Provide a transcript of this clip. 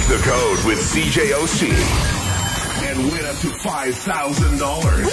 the code with CJOC and win up to $5,000.